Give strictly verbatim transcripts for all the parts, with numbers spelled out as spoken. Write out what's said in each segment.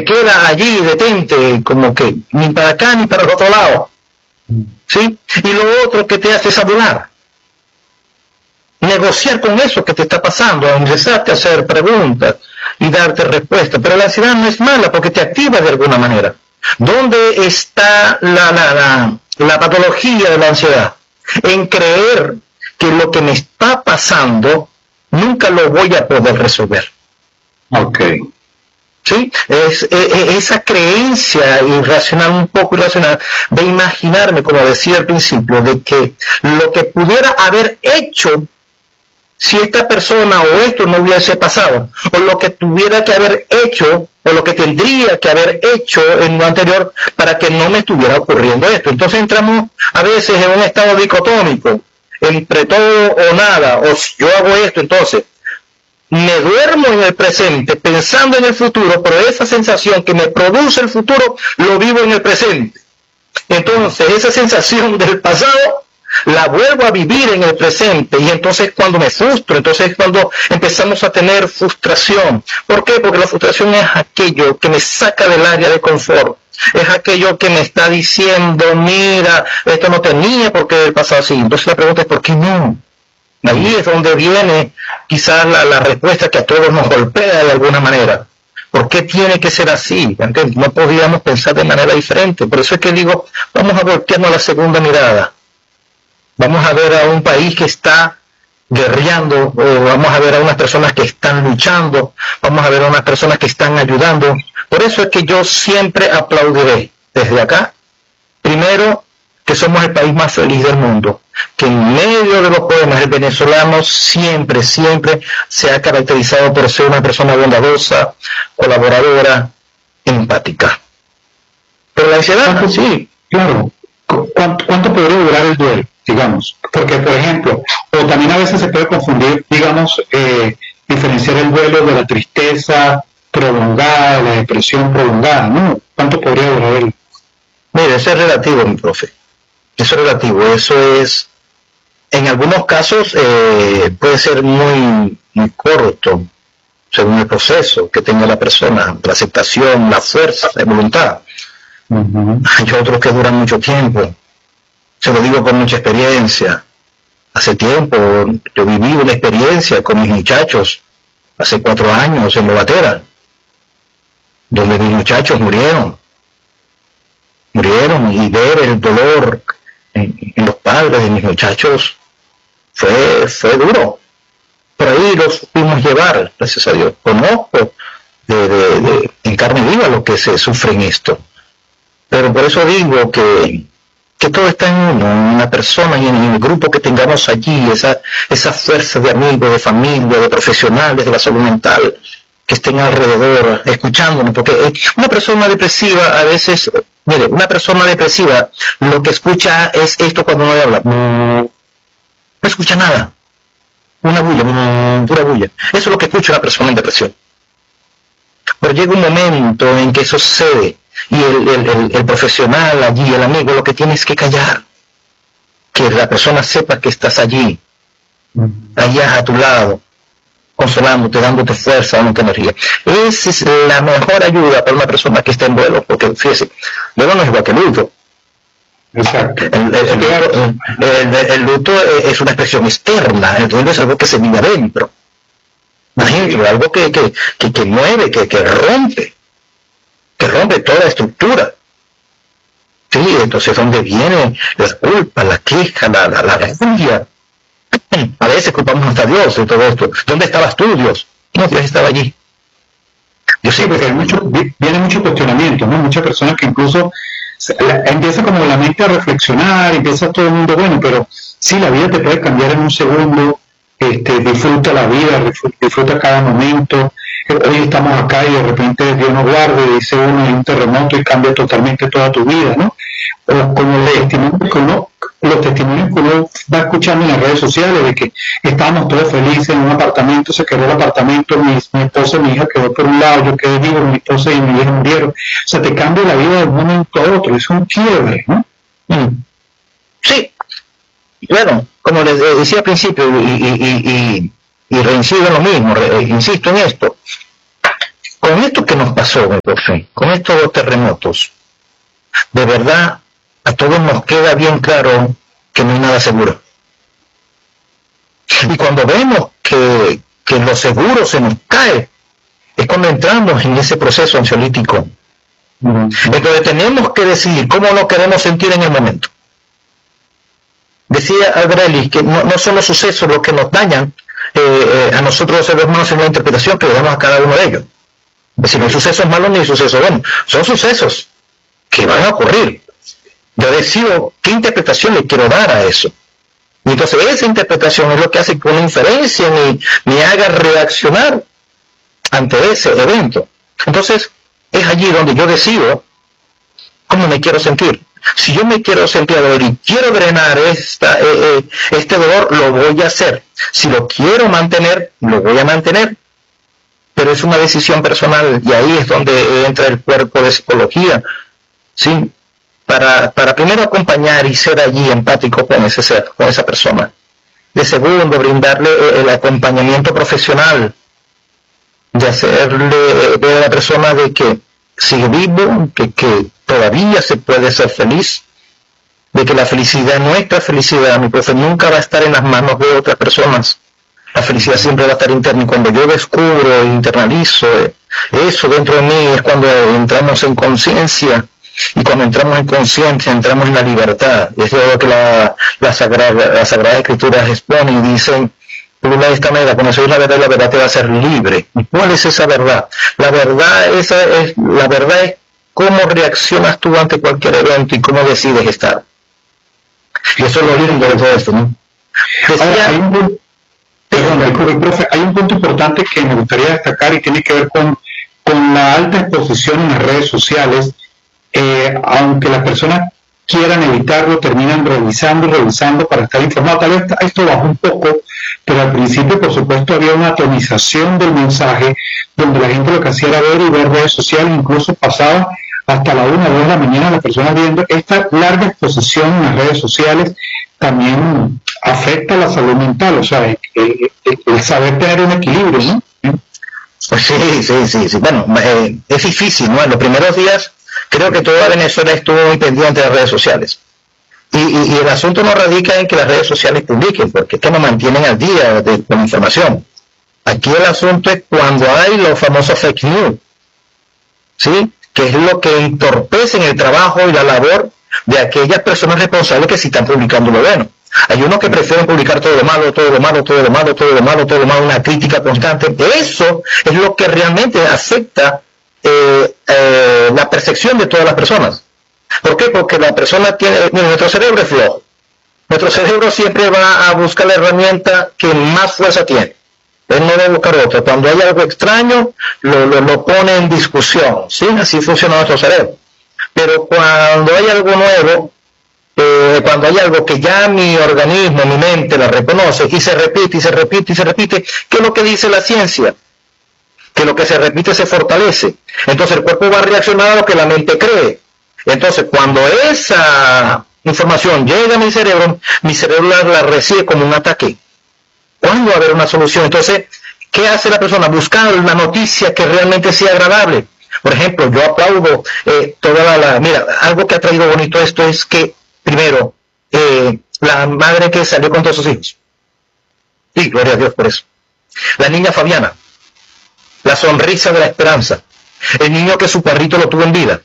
te queda allí detente, como que ni para acá ni para el otro lado, ¿sí? Y lo otro que te hace es hablar, negociar con eso que te está pasando, empezarte a hacer preguntas y darte respuestas. Pero la ansiedad no es mala porque te activa de alguna manera. ¿Dónde está la, la, la, la patología de la ansiedad? En creer que lo que me está pasando nunca lo voy a poder resolver. Ok. ¿Sí? Es, es, esa creencia irracional, un poco irracional, de imaginarme, como decía al principio, de que lo que pudiera haber hecho si esta persona o esto no hubiese pasado, o lo que tuviera que haber hecho, o lo que tendría que haber hecho en lo anterior para que no me estuviera ocurriendo esto. Entonces entramos a veces en un estado dicotómico, entre todo o nada, o si yo hago esto, entonces me duermo en el presente pensando en el futuro, pero esa sensación que me produce el futuro lo vivo en el presente. Entonces esa sensación del pasado la vuelvo a vivir en el presente, y entonces cuando me frustro, entonces cuando empezamos a tener frustración. ¿Por qué? Porque la frustración es aquello que me saca del área de confort, es aquello que me está diciendo, mira, esto no tenía por qué haber pasado así. Entonces la pregunta es, ¿por qué no? Ahí es donde viene quizás la, la respuesta que a todos nos golpea de alguna manera. ¿Por qué tiene que ser así? ¿Entiendes? No podíamos pensar de manera diferente. Por eso es que digo, vamos a voltearnos a la segunda mirada. Vamos a ver a un país que está guerreando, o vamos a ver a unas personas que están luchando, vamos a ver a unas personas que están ayudando. Por eso es que yo siempre aplaudiré desde acá, primero, que somos el país más feliz del mundo, que en medio de los problemas el venezolano siempre, siempre se ha caracterizado por ser una persona bondadosa, colaboradora, empática. Pero la ansiedad, sí, claro. ¿Cuánto, ¿Cuánto podría durar el duelo, digamos? Porque, por ejemplo, o también a veces se puede confundir, digamos, eh, diferenciar el duelo de la tristeza prolongada, de la depresión prolongada, ¿no? ¿Cuánto podría durar el? Mire, eso es relativo, mi profe. Eso es relativo. Eso es, en algunos casos, eh, puede ser muy, muy corto, según el proceso que tenga la persona, la aceptación, la fuerza, la voluntad. Uh-huh. Hay otros que duran mucho tiempo. Se lo digo con mucha experiencia. Hace tiempo yo viví una experiencia con mis muchachos, hace cuatro años en Lobatera, donde mis muchachos murieron. Murieron, y ver el dolor en, en los padres de mis muchachos fue, fue duro. Por ahí los pudimos llevar, gracias a Dios. Conozco de, de, de, en carne viva lo que se sufre en esto. Pero por eso digo que, que todo está en uno, en una persona y en el grupo que tengamos allí, esa, esa fuerza de amigos, de familia, de profesionales de la salud mental, que estén alrededor, escuchándonos, porque una persona depresiva a veces, mire, una persona depresiva lo que escucha es esto cuando no le habla, no escucha nada, una bulla, pura bulla. Eso es lo que escucha una persona en depresión. Pero llega un momento en que eso sucede, y el, el, el, el profesional allí, el amigo, lo que tiene es que callar, que la persona sepa que estás allí, allá a tu lado, consolándote, dándote fuerza, dándote energía. Esa es la mejor ayuda para una persona que está en duelo, porque fíjese, duelo no es igual que luto. Exacto. El, el, el, luto, el, el, el luto es una expresión externa, el duelo es algo que se vive adentro. Imagínate, algo que, que, que, que mueve, que, que rompe, que rompe toda estructura. Sí, entonces ¿dónde viene la culpa, la queja, la, la, la refugia? A veces culpamos hasta a Dios de todo esto. ¿Dónde estabas tú, Dios? No, Dios estaba allí. Yo sé, porque hay mucho, viene mucho cuestionamiento, ¿no? Muchas personas que incluso la, empieza como la mente a reflexionar, empieza todo el mundo, bueno, pero sí, la vida te puede cambiar en un segundo, este, disfruta la vida, disfruta cada momento. Hoy estamos acá y de repente Dios nos guarde, dice uno, hay un terremoto y cambia totalmente toda tu vida, ¿no? O como los testimonios que uno, los testimonios que uno va escuchando en las redes sociales de que estábamos todos felices en un apartamento, se quedó el apartamento, mi, mi esposa y mi hija quedó por un lado, yo quedé vivo, mi esposa y mi hija murieron. O sea, te cambia la vida de un momento a otro, es un quiebre, ¿no? Mm. Sí, bueno, como les decía al principio, y, y, y, y, y reincido en lo mismo, re, insisto en esto, con esto que nos pasó, profe, con estos dos terremotos, de verdad, a todos nos queda bien claro que no hay nada seguro. Y cuando vemos que, que lo seguro se nos cae, es cuando entramos en ese proceso ansiolítico. Uh-huh. Entonces tenemos que decidir cómo nos queremos sentir en el momento. Decía Albert Ellis que no, no son los sucesos los que nos dañan eh, eh, a nosotros los seres humanos en la interpretación que le damos a cada uno de ellos. Es decir, no hay sucesos malos ni sucesos buenos, son sucesos que van a ocurrir. Yo decido qué interpretación le quiero dar a eso. Y entonces esa interpretación es lo que hace que una inferencia me, me haga reaccionar ante ese evento. Entonces es allí donde yo decido cómo me quiero sentir. Si yo me quiero sentir dolor y quiero drenar esta, eh, eh, este dolor, lo voy a hacer. Si lo quiero mantener, lo voy a mantener. Pero es una decisión personal y ahí es donde entra el cuerpo de psicología, ¿sí? Para, para primero acompañar y ser allí empático con ese ser, con esa persona. De segundo, brindarle el acompañamiento profesional, de hacerle ver a la persona de que sigue vivo, que, que todavía se puede ser feliz, de que la felicidad, nuestra felicidad, mi profe, nunca va a estar en las manos de otras personas. La felicidad siempre va a estar interna, y cuando yo descubro, internalizo eso dentro de mí, es cuando entramos en conciencia, y cuando entramos en conciencia, entramos en la libertad. Es lo que la, la, sagrada, la Sagrada Escritura expone y dicen, de esta manera, conocer la verdad, y la verdad te va a hacer libre. ¿Y cuál es esa verdad? La verdad, esa es, la verdad es cómo reaccionas tú ante cualquier evento y cómo decides estar. Y eso es lo lindo de todo esto, ¿no? Decía, Ahora, hay un, perdón, profe, hay un punto importante que me gustaría destacar y tiene que ver con, con la alta exposición en las redes sociales. Eh, aunque las personas quieran evitarlo, terminan revisando y revisando para estar informados. Tal vez esto bajó un poco, pero al principio, por supuesto, había una atomización del mensaje, donde la gente lo que hacía era ver y ver redes sociales, incluso pasaba hasta la una o dos de la mañana las personas viendo. Esta larga exposición en las redes sociales también afecta la salud mental, o sea, el, el, el saber tener un equilibrio, ¿no? Sí, sí, sí, sí. Bueno, eh, es difícil, ¿no? En los primeros días creo que toda Venezuela estuvo muy pendiente de las redes sociales. Y, y, y el asunto no radica en que las redes sociales publiquen, porque es que nos mantienen al día de, con información. Aquí el asunto es cuando hay los famosos fake news, ¿sí? Que es lo que entorpecen el trabajo y la labor de aquellas personas responsables que sí están publicando lo bueno. Hay unos que prefieren publicar todo lo malo, todo lo malo, todo lo malo, todo lo malo, todo lo malo, una crítica constante. Eso es lo que realmente afecta eh, eh, la percepción de todas las personas. ¿Por qué? Porque la persona tiene, nuestro cerebro es flojo. Nuestro cerebro siempre va a buscar la herramienta que más fuerza tiene. Él no va a buscar otra. Cuando hay algo extraño, lo, lo, lo pone en discusión. ¿Sí? Así funciona nuestro cerebro. Pero cuando hay algo nuevo, eh, cuando hay algo que ya mi organismo, mi mente la reconoce, y se repite, y se repite, y se repite, ¿qué es lo que dice la ciencia? Que lo que se repite se fortalece. Entonces el cuerpo va a reaccionar a lo que la mente cree. Entonces cuando esa información llega a mi cerebro, mi cerebro la, la recibe como un ataque. ¿Cuándo va a haber una solución? Entonces, ¿qué hace la persona? Buscar una noticia que realmente sea agradable. Por ejemplo, yo aplaudo eh, toda la, la... Mira, algo que ha traído bonito esto es que, primero, eh, la madre que salió con todos sus hijos. Sí, gloria a Dios por eso. La niña Fabiana. La sonrisa de la esperanza. El niño que su perrito lo tuvo en vida.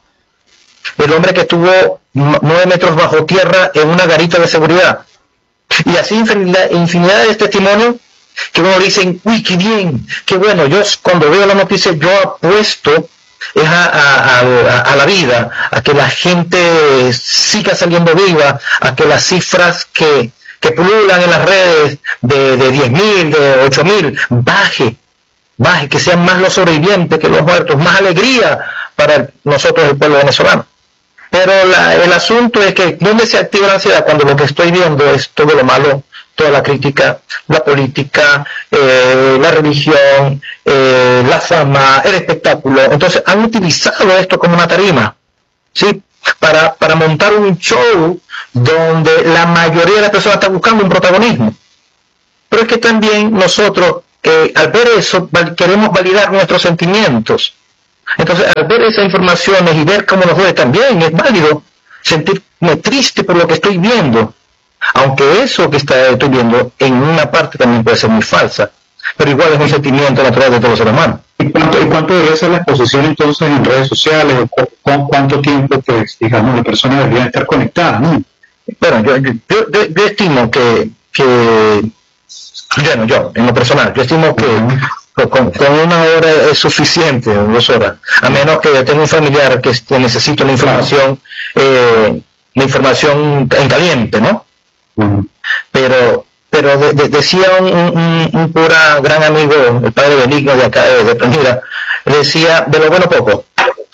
El hombre que estuvo nueve metros bajo tierra en una garita de seguridad. Y así infinidad, infinidad de testimonios que uno dice, uy, qué bien, qué bueno. Yo cuando veo la noticia, yo apuesto es a, a, a, a la vida, a que la gente siga saliendo viva, a que las cifras que, que pululan en las redes de, de diez mil, de ocho mil, baje, baje, que sean más los sobrevivientes que los muertos, más alegría para nosotros, el pueblo venezolano. Pero la, el asunto es que ¿dónde se activa la ansiedad? Cuando lo que estoy viendo es todo lo malo, toda la crítica, la política, eh, la religión, eh, la fama, el espectáculo. Entonces han utilizado esto como una tarima, ¿sí? Para, para montar un show donde la mayoría de las personas está buscando un protagonismo. Pero es que también nosotros eh, al ver eso val, queremos validar nuestros sentimientos. Entonces, al ver esas informaciones y ver cómo nos duele también, es válido sentirme triste por lo que estoy viendo, aunque eso que está, estoy viendo en una parte también puede ser muy falsa, pero igual es un sentimiento natural de todos los seres humanos. ¿Y cuánto, y cuánto debería ser la exposición entonces en redes sociales? ¿Cu cu ¿Cuánto tiempo, pues, digamos, la persona debería estar conectada, ¿no? Bueno, yo, yo, yo, yo estimo que, que, bueno, yo, en lo personal, yo estimo que Con, con una hora es suficiente, dos horas, a menos que tenga un familiar que, que necesite la información, eh, la información en caliente, ¿no? Uh-huh. Pero, pero de, de, decía un, un, un pura gran amigo, el padre Benigno de acá de, de Prendida, decía de lo bueno poco.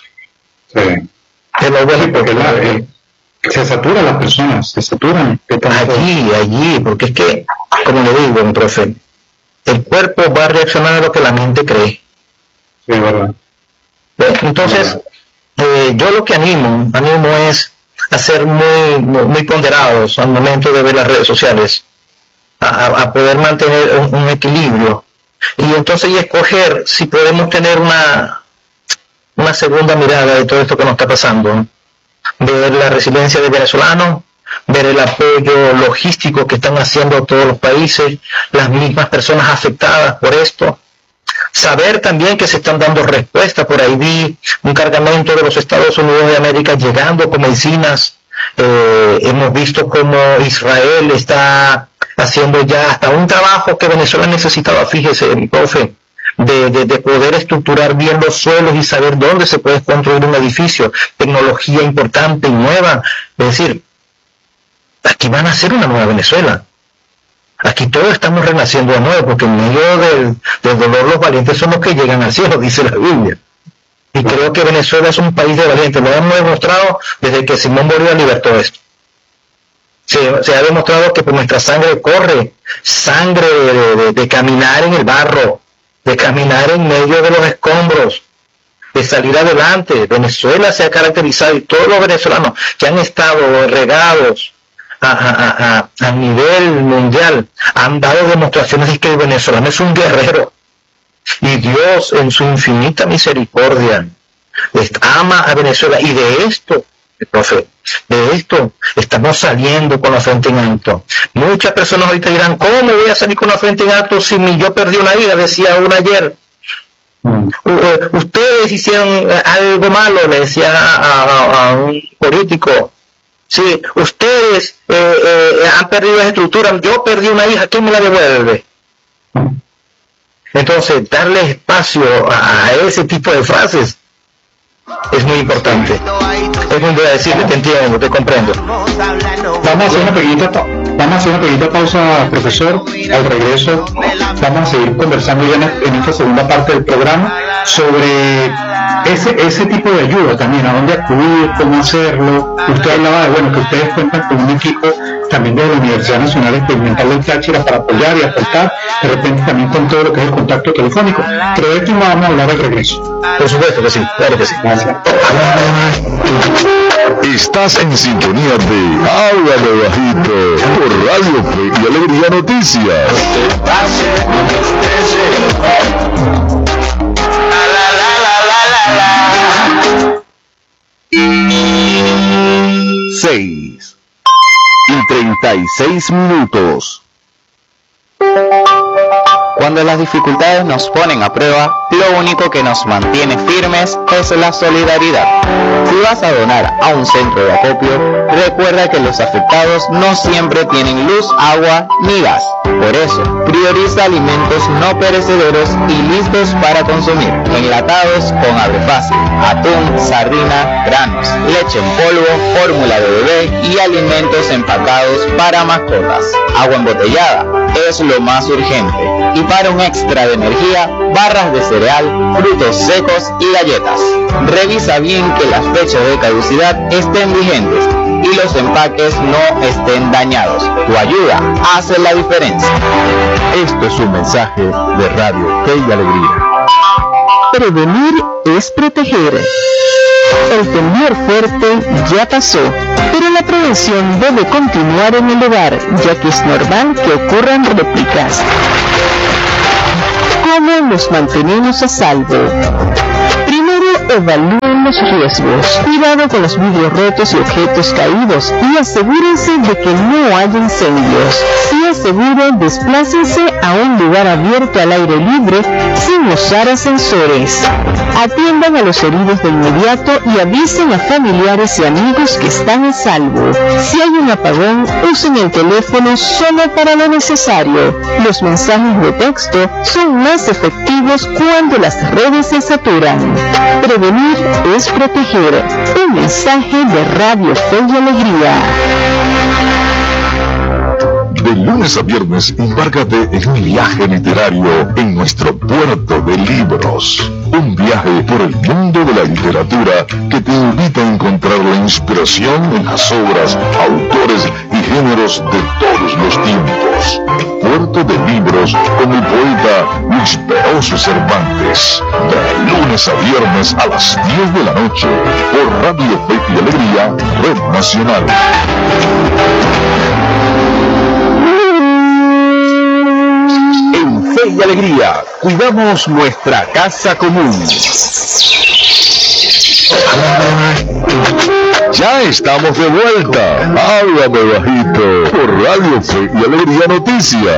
Sí. De lo bueno sí, porque poco. La, eh, se saturan las personas, se saturan. Allí, allí, porque es que, como le digo, mi profe, el cuerpo va a reaccionar a lo que la mente cree. Sí, verdad. Entonces, eh, yo lo que animo, animo es a ser muy, muy, muy ponderados al momento de ver las redes sociales, a, a poder mantener un, un equilibrio y entonces y escoger si podemos tener una, una segunda mirada de todo esto que nos está pasando, ver la resiliencia de venezolanos, ver el apoyo logístico que están haciendo todos los países, las mismas personas afectadas por esto, saber también que se están dando respuestas. Por ahí vi un cargamento de los Estados Unidos de América llegando con medicinas, eh, hemos visto cómo Israel está haciendo ya hasta un trabajo que Venezuela necesitaba, fíjese, mi profe, de, de, de poder estructurar bien los suelos y saber dónde se puede construir un edificio, tecnología importante y nueva, es decir, aquí van a ser una nueva Venezuela. Aquí todos estamos renaciendo de nuevo, porque en medio del, del dolor los valientes son los que llegan al cielo, dice la Biblia. Y creo que Venezuela es un país de valientes. Lo hemos demostrado desde que Simón Bolívar libertó esto. Se, se ha demostrado que por nuestra sangre corre sangre de, de, de caminar en el barro, de caminar en medio de los escombros, de salir adelante. Venezuela se ha caracterizado, y todos los venezolanos que han estado regados A, a, a, a nivel mundial han dado demostraciones de que el venezolano es un guerrero y Dios en su infinita misericordia ama a Venezuela, y de esto, profe, de esto estamos saliendo con la frente en alto. Muchas personas ahorita dirán, ¿cómo voy a salir con la frente en alto si mi yo perdí una hija? Decía una ayer. Mm. Uh, ustedes hicieron algo malo, le decía a, a, a un político. Sí, ustedes eh, eh, han perdido esa estructura, yo perdí una hija, ¿quién me la devuelve? Entonces, darle espacio a, a ese tipo de frases es muy importante. Es muy bueno decirle, te entiendo, te comprendo. Vamos a hacer una pequeñita, vamos a hacer una pequeñita pausa, profesor. Al regreso vamos a seguir conversando ya en esta segunda parte del programa sobre ese ese tipo de ayuda también, a dónde acudir, cómo hacerlo. Usted hablaba de, bueno, que ustedes cuentan con un equipo también de la Universidad Nacional Experimental del Táchira para apoyar y aportar, de repente también con todo lo que es el contacto telefónico. Pero de esto vamos a hablar al regreso. Por supuesto que sí, claro que sí. Gracias. Estás en sintonía de Háblale Bajito por Radio Fe y Alegría Noticias. Seis y treinta y seis minutos. Cuando las dificultades nos ponen a prueba, lo único que nos mantiene firmes es la solidaridad. Si vas a donar a un centro de acopio, recuerda que los afectados no siempre tienen luz, agua ni gas. Por eso, prioriza alimentos no perecederos y listos para consumir, enlatados con abre fácil, atún, sardina, granos, leche en polvo, fórmula de bebé y alimentos empacados para mascotas. Agua embotellada es lo más urgente. Y para un extra de energía, barras de cereal, frutos secos y galletas. Revisa bien que las fechas de caducidad estén vigentes y los empaques no estén dañados. Tu ayuda hace la diferencia. Esto es un mensaje de Radio Fe y Alegría. Prevenir es proteger. El temblor fuerte ya pasó, pero la prevención debe continuar en el hogar, ya que es normal que ocurran réplicas. ¿Cómo nos mantenemos a salvo? Primero, evalúen los riesgos. Cuidado con los vidrios rotos y objetos caídos y asegúrense de que no haya incendios. Si es seguro, desplácense a un lugar abierto al aire libre sin usar ascensores. Atiendan a los heridos de inmediato y avisen a familiares y amigos que están a salvo. Si hay un apagón, usen el teléfono solo para lo necesario. Los mensajes de texto son más efectivos cuando las redes se saturan. Prevenir es proteger. Un mensaje de Radio Fe y Alegría. De lunes a viernes, embárcate en un viaje literario en nuestro puerto de libros. Un viaje por el mundo de la literatura que te invita a encontrar la inspiración en las obras, autores y géneros de todos los tiempos. Puerto de Libros con el poeta Luis Peroso Cervantes. De lunes a viernes a las diez de la noche por Radio Fe y Alegría, Red Nacional. En Fe y Alegría, cuidamos nuestra casa común. Ya estamos de vuelta. Háblame bajito por Radio Fe y Alegría Noticias.